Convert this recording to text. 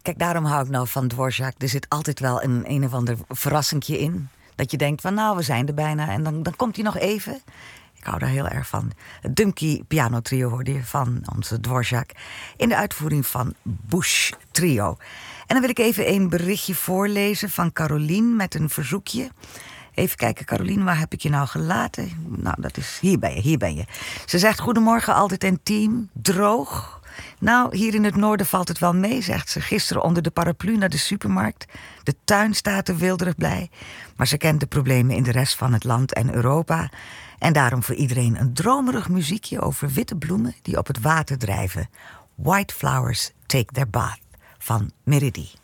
Kijk, daarom hou ik nou van Dvorak. Er zit altijd wel een of ander verrassingje in. Dat je denkt van, nou, we zijn er bijna. En dan komt hij nog even. Ik hou daar heel erg van. Het Dumky piano trio hoorde je van onze Dvorak. In de uitvoering van Bush Trio. En dan wil ik even een berichtje voorlezen van Carolien met een verzoekje. Even kijken, Carolien, waar heb ik je nou gelaten? Nou, dat is... Hier ben je. Ze zegt, goedemorgen, altijd intiem, droog. Nou, hier in het noorden valt het wel mee, zegt ze. Gisteren onder de paraplu naar de supermarkt. De tuin staat er weelderig blij. Maar ze kent de problemen in de rest van het land en Europa. En daarom voor iedereen een dromerig muziekje over witte bloemen die op het water drijven. White Flowers Take Their Bath van Meridi.